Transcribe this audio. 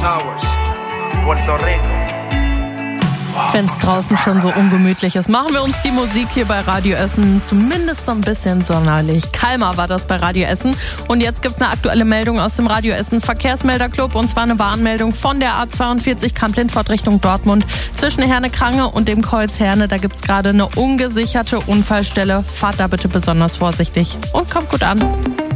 Towers, Puerto Rico. Wenn es draußen schon so ungemütlich ist, machen wir uns die Musik hier bei Radio Essen zumindest so ein bisschen sonderlich. Kalmar war das bei Radio Essen. Und jetzt gibt es eine aktuelle Meldung aus dem Radio Essen Verkehrsmelderclub. Und zwar eine Warnmeldung von der A42 Kamp-Lindfort Richtung Dortmund. Zwischen Herne-Krange und dem Kreuz Herne, da gibt es gerade eine ungesicherte Unfallstelle. Fahrt da bitte besonders vorsichtig und kommt gut an.